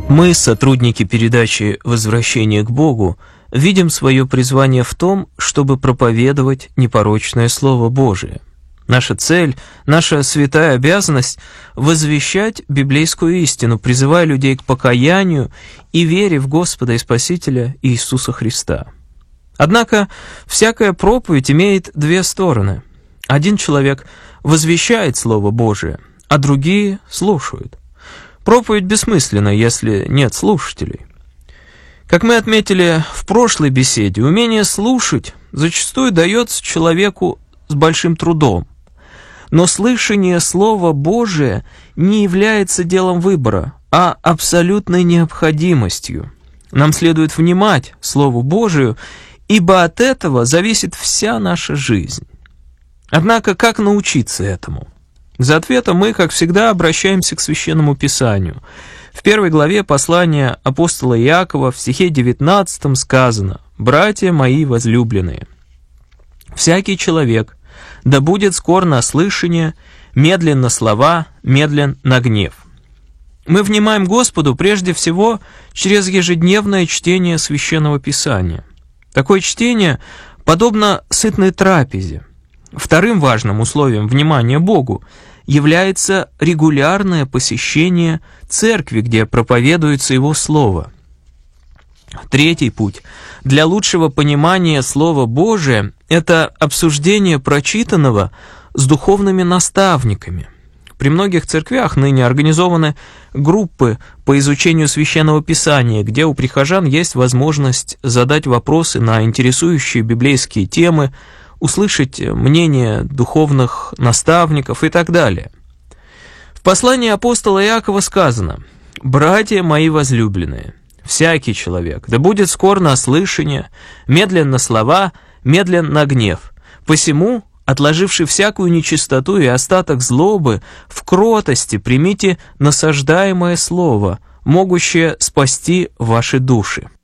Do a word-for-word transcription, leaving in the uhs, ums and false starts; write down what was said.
Мы, сотрудники передачи «Возвращение к Богу», видим свое призвание в том, чтобы проповедовать непорочное Слово Божие. Наша цель, наша святая обязанность – возвещать библейскую истину, призывая людей к покаянию и вере в Господа и Спасителя Иисуса Христа. Однако всякая проповедь имеет две стороны. Один человек возвещает Слово Божие, а другие слушают. Проповедь бессмысленна, если нет слушателей. Как мы отметили в прошлой беседе, умение слушать зачастую дается человеку с большим трудом. Но слышание Слова Божия не является делом выбора, а абсолютной необходимостью. Нам следует внимать Слову Божию, ибо от этого зависит вся наша жизнь. Однако, как научиться этому? За ответом мы, как всегда, обращаемся к Священному Писанию. В первой главе послания апостола Иакова в стихе девятнадцатом сказано: «Братья мои возлюбленные, всякий человек да будет скор на слышание, медлен на слова, медлен на гнев». Мы внимаем Господу прежде всего через ежедневное чтение Священного Писания. Такое чтение подобно сытной трапезе. Вторым важным условием внимания Богу является регулярное посещение церкви, где проповедуется Его Слово. Третий путь для лучшего понимания Слова Божия – это обсуждение прочитанного с духовными наставниками. При многих церквях ныне организованы группы по изучению Священного Писания, где у прихожан есть возможность задать вопросы на интересующие библейские темы, услышать мнение духовных наставников и так далее. В послании апостола Иакова сказано: «Братья мои возлюбленные, всякий человек да будет скор на слышание, медлен на слова, медлен на гнев. Посему, отложивши всякую нечистоту и остаток злобы, в кротости примите насаждаемое слово, могущее спасти ваши души».